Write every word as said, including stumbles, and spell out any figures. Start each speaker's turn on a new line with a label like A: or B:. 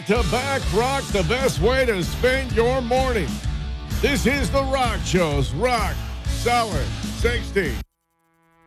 A: to back rock, the best way to spend your morning. This is The Rock Show's Rock Solid sixty.